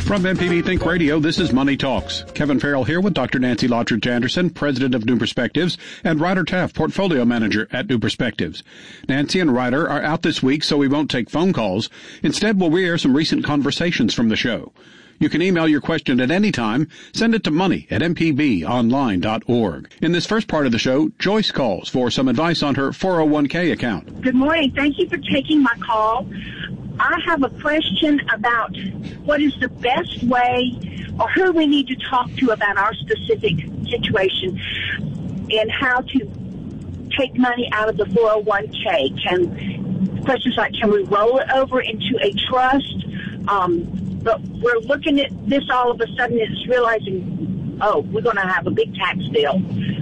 From MPB Think Radio, this is Money Talks. Kevin Farrell here with Dr. Nancy Lottridge Anderson, president of New Perspectives, and Ryder Taff, portfolio manager at New Perspectives. Nancy and Ryder are out this week, so we won't take phone calls. Instead, we'll re-air some recent conversations from the show. You can email your question at any time. Send it to money@mpbonline.org. In this first part of the show, Joyce calls for some advice on her 401k account. Good morning. Thank you for taking my call. I have a question about what is the best way or who we need to talk to about our specific situation and how to take money out of the 401k. Questions like, can we roll it over into a trust? But we're looking at this all of a sudden, it's realizing, we're going to have a big tax bill.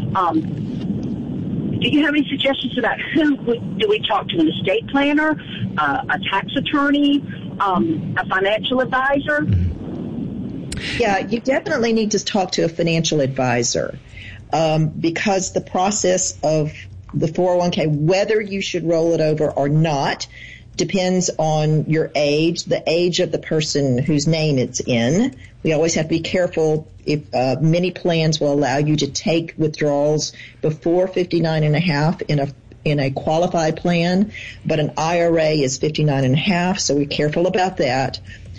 Do you have any suggestions about who do we talk to? An estate planner, a tax attorney, a financial advisor? Yeah, you definitely need to talk to a financial advisor because the process of the 401k, whether you should roll it over or not, depends on your age, the age of the person whose name it's in. We always have to be careful. If many plans will allow you to take withdrawals before 59 and a half in a qualified plan, but an IRA is 59 and a half, so we're careful about that.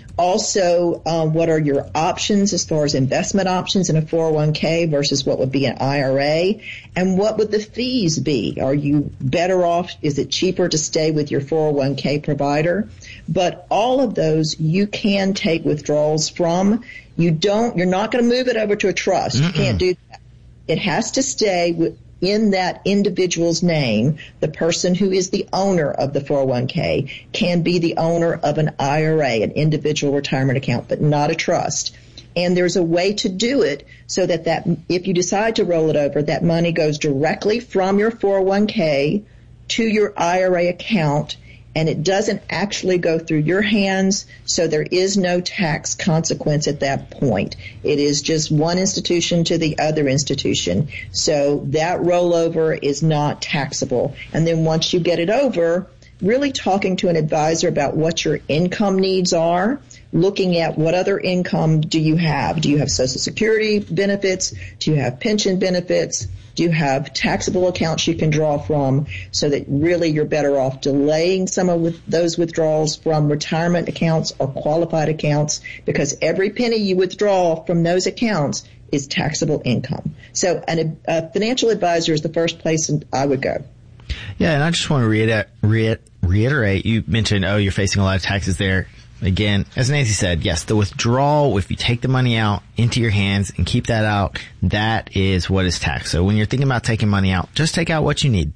Also, what are your options as far as investment options in a 401k versus what would be an IRA? And what would the fees be? Are you better off? Is it cheaper to stay with your 401k provider? But all of those you can take withdrawals from. You're not going to move it over to a trust. You can't do that. It has to stay in that individual's name. The person who is the owner of the 401k can be the owner of an IRA, an individual retirement account, but not a trust. And there's a way to do it so that if you decide to roll it over, that money goes directly from your 401k to your IRA account, and it doesn't actually go through your hands, so there is no tax consequence at that point. It is just one institution to the other institution. So that rollover is not taxable. And then once you get it over, really talking to an advisor about what your income needs are, looking at what other income do you have. Do you have Social Security benefits? Do you have pension benefits? Do you have taxable accounts you can draw from, so that really you're better off delaying some of those withdrawals from retirement accounts or qualified accounts, because every penny you withdraw from those accounts is taxable income. So a financial advisor is the first place I would go. Yeah, and I just want to reiterate, you mentioned, you're facing a lot of taxes there. Again, as Nancy said, yes, the withdrawal, if you take the money out into your hands and keep that out, that is what is taxed. So when you're thinking about taking money out, just take out what you need.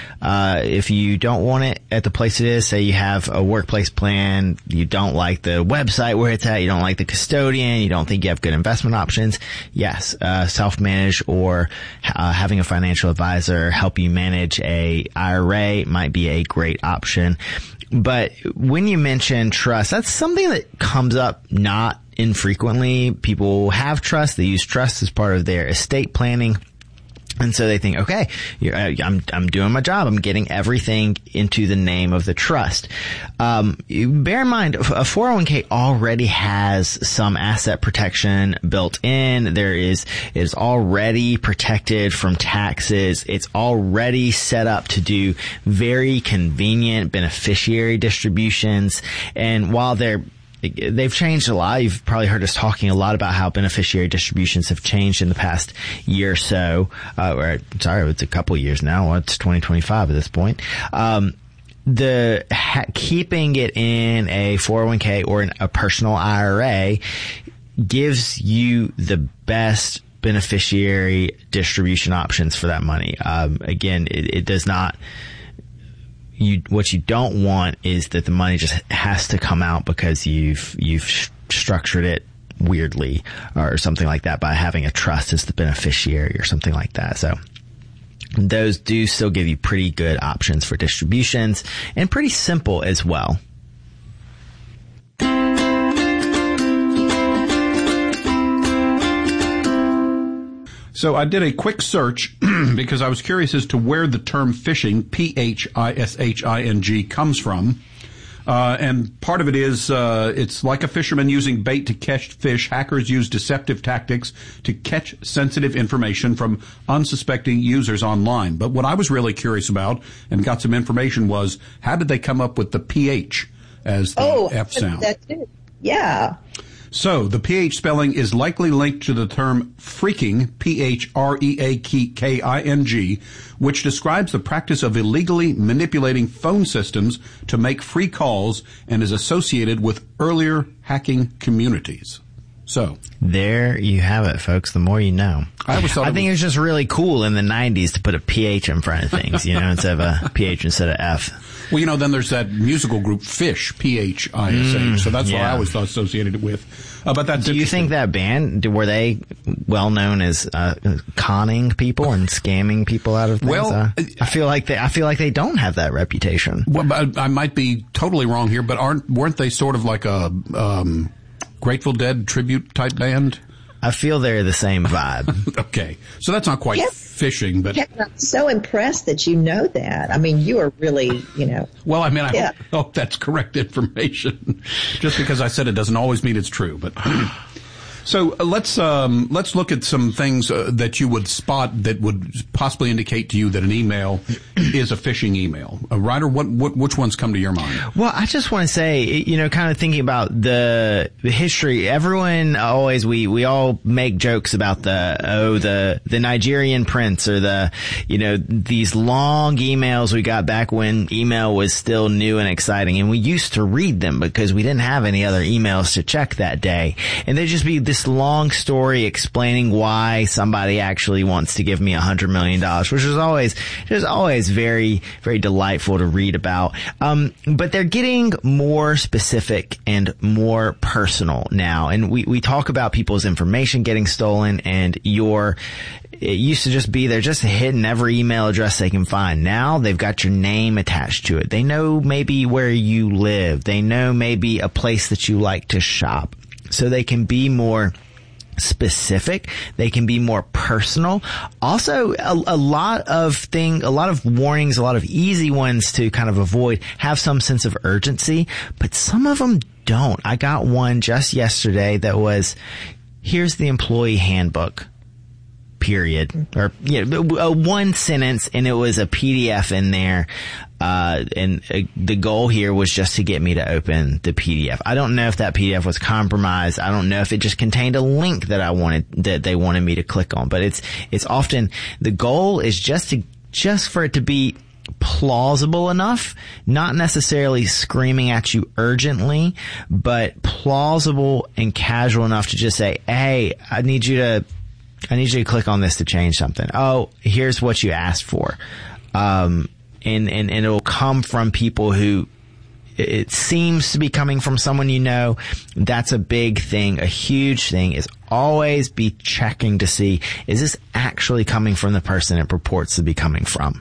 If you don't want it at the place it is, say you have a workplace plan, you don't like the website where it's at, you don't like the custodian, you don't think you have good investment options, yes, self-manage or having a financial advisor help you manage a IRA might be a great option. But when you mention trust, that's something that comes up not infrequently. People have trust. They use trust as part of their estate planning. And so they think, okay, I'm doing my job. I'm getting everything into the name of the trust. Bear in mind, a 401k already has some asset protection built in. It is already protected from taxes. It's already set up to do very convenient beneficiary distributions. And while they've changed a lot. You've probably heard us talking a lot about how beneficiary distributions have changed in the past year or so. It's a couple years now. It's 2025 at this point. Keeping it in a 401k or in a personal IRA gives you the best beneficiary distribution options for that money. Again, it does not. What you don't want is that the money just has to come out because you've structured it weirdly or something like that by having a trust as the beneficiary or something like that. So those do still give you pretty good options for distributions and pretty simple as well. So I did a quick search because I was curious as to where the term phishing, P-H-I-S-H-I-N-G, comes from. And part of it is, it's like a fisherman using bait to catch fish. Hackers use deceptive tactics to catch sensitive information from unsuspecting users online. But what I was really curious about and got some information was, how did they come up with the PH as the F sound? That too. Yeah. So the PH spelling is likely linked to the term phreaking, P-H-R-E-A-K-I-N-G, which describes the practice of illegally manipulating phone systems to make free calls and is associated with earlier hacking communities. So there you have it, folks. The more you know. I think it was just really cool in the 90s to put a PH in front of things, instead of a PH instead of F. Well, then there's that musical group Phish, P-H-I-S-H. So that's what I always thought associated it with. But that's. Do you think that band, were they well known as conning people and scamming people out of things? Well, I feel like they don't have that reputation. Well, I might be totally wrong here, but weren't they sort of like a Grateful Dead tribute type band? I feel they're the same vibe. Okay. So that's not quite phishing, but... I'm so impressed that you know that. I mean, you are really, Well, I hope that's correct information. Just because I said it doesn't always mean it's true, but... So let's look at some things that you would spot that would possibly indicate to you that an email is a phishing email. Ryder, which ones come to your mind? Well, I just want to say, kind of thinking about the history. Everyone always we all make jokes about the Nigerian prince or these long emails we got back when email was still new and exciting, and we used to read them because we didn't have any other emails to check that day, and they'd just be this long story explaining why somebody actually wants to give me $100 million, which was always very, very delightful to read about. But they're getting more specific and more personal now. And we talk about people's information getting stolen, and it used to just be they're just hitting every email address they can find. Now they've got your name attached to it. They know maybe where you live. They know maybe a place that you like to shop. So they can be more specific. They can be more personal. Also, a lot of warnings, a lot of easy ones to kind of avoid have some sense of urgency, but some of them don't. I got one just yesterday that was, here's the employee handbook. Period. Or, one sentence, and it was a PDF in there. The goal here was just to get me to open the PDF. I don't know if that PDF was compromised. I don't know if it just contained a link that they wanted me to click on, but it's often the goal is just for it to be plausible enough, not necessarily screaming at you urgently, but plausible and casual enough to just say, hey, I need you to click on this to change something. Oh, here's what you asked for. And it'll come from people who it seems to be coming from someone you know. That's a big thing. A huge thing is always be checking to see, is this actually coming from the person it purports to be coming from?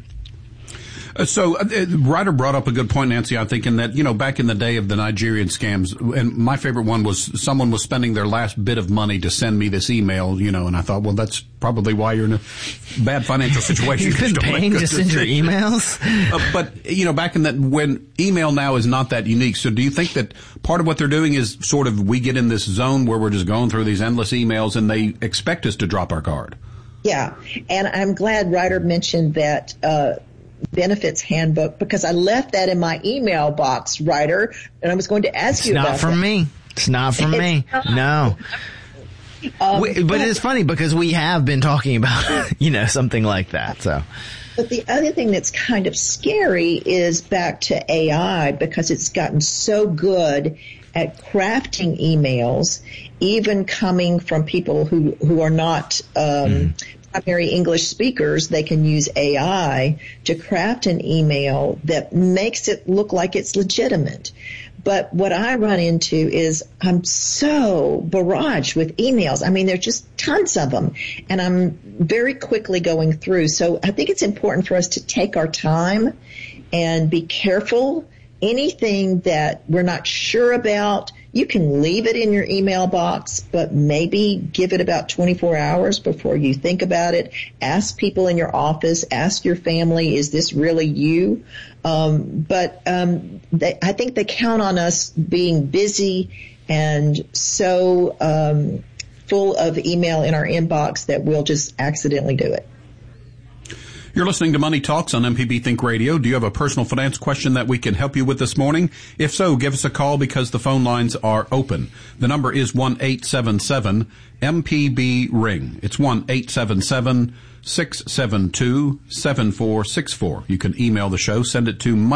So Ryder brought up a good point, Nancy, I think, in that, back in the day of the Nigerian scams, and my favorite one was someone was spending their last bit of money to send me this email, and I thought, well, that's probably why you're in a bad financial situation. You've been paying to send your emails? But, back in that, when email now is not that unique, so do you think that part of what they're doing is sort of we get in this zone where we're just going through these endless emails and they expect us to drop our card? Yeah. And I'm glad Ryder mentioned that, benefits handbook, because I left that in my email box, Ryder, and I was going to ask you about that. It's not from me. No. But it's funny because we have been talking about, something like that. So. But the other thing that's kind of scary is back to AI, because it's gotten so good at crafting emails, even coming from people who are not primary English speakers. They can use AI to craft an email that makes it look like it's legitimate. But what I run into is I'm so barraged with emails. I mean, there's just tons of them, and I'm very quickly going through. So I think it's important for us to take our time and be careful. Anything that we're not sure about, You can leave it in your email box, but maybe give it about 24 hours before you think about it. Ask people in your office, ask your family, is this really you? I think they count on us being busy and so full of email in our inbox that we'll just accidentally do it. You're listening to Money Talks on MPB Think Radio. Do you have a personal finance question that we can help you with this morning? If so, give us a call because the phone lines are open. The number is 1-877-MPB-RING. It's 1-877-672-7464. You can email the show. Send it to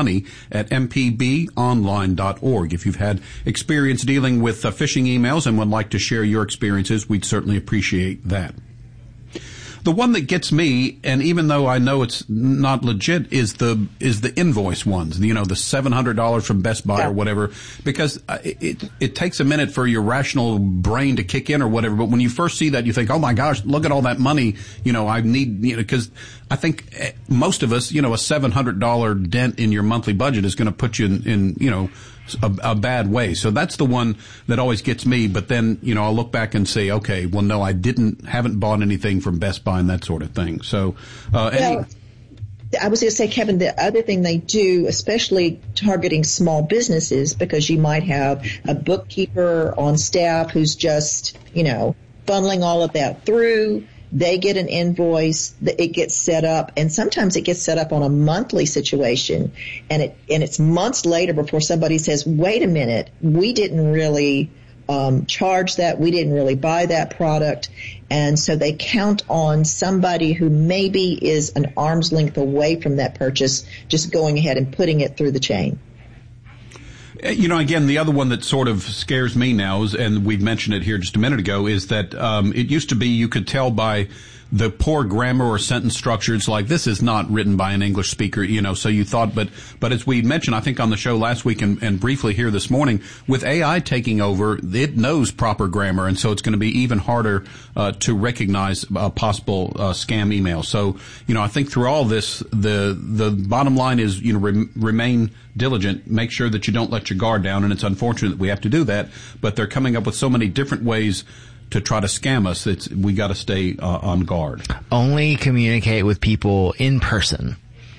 money@mpbonline.org. If you've had experience dealing with phishing emails and would like to share your experiences, we'd certainly appreciate that. The one that gets me, and even though I know it's not legit, is the invoice ones. The $700 from Best Buy or whatever, because it takes a minute for your rational brain to kick in or whatever. But when you first see that, you think, oh my gosh, look at all that money. I need, because I think most of us, a $700 dent in your monthly budget is going to put you in a bad way. So that's the one that always gets me. But then, I'll look back and say, okay, well, no, I haven't bought anything from Best Buy and that sort of thing. So, I was going to say, Kevin, the other thing they do, especially targeting small businesses, because you might have a bookkeeper on staff who's just, funneling all of that through. They get an invoice, it gets set up, and sometimes it gets set up on a monthly situation, and it's months later before somebody says, wait a minute, we didn't really charge that, we didn't really buy that product, and so they count on somebody who maybe is an arm's length away from that purchase just going ahead and putting it through the chain. Again, the other one that sort of scares me now is, and we've mentioned it here just a minute ago, is that it used to be you could tell by the poor grammar or sentence structure. It's like, this is not written by an English speaker, so you thought, but as we mentioned, I think on the show last week and briefly here this morning, with AI taking over, it knows proper grammar, and so it's going to be even harder to recognize possible scam emails. So, I think through all this, the bottom line is, remain diligent, make sure that you don't let your guard down, and it's unfortunate that we have to do that, but they're coming up with so many different ways to try to scam us. We got to stay on guard. Only communicate with people in person.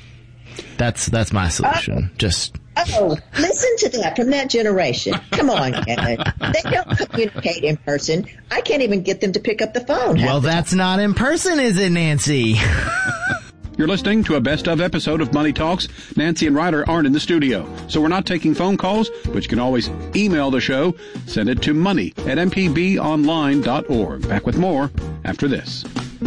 That's my solution. Listen to that from that generation. Come on, Kevin. They don't communicate in person. I can't even get them to pick up the phone. Well, that's not in person, is it, Nancy? You're listening to a best-of episode of Money Talks. Nancy and Ryder aren't in the studio, so we're not taking phone calls, but you can always email the show. Send it to money@mpbonline.org. Back with more after this.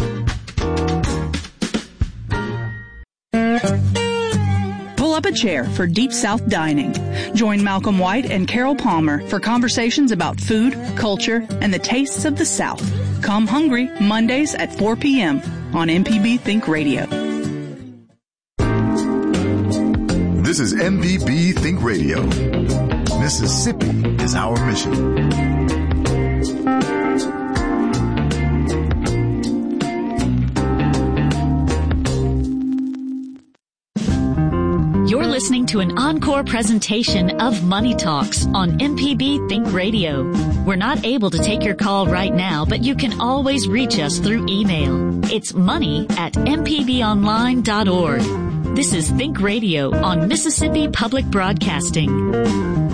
Pull up a chair for Deep South Dining. Join Malcolm White and Carol Palmer for conversations about food, culture, and the tastes of the South. Come hungry Mondays at 4 p.m. on MPB Think Radio. This is MPB Think Radio. Mississippi is our mission. You're listening to an encore presentation of Money Talks on MPB Think Radio. We're not able to take your call right now, but you can always reach us through email. It's money@mpbonline.org. This is Think Radio on Mississippi Public Broadcasting.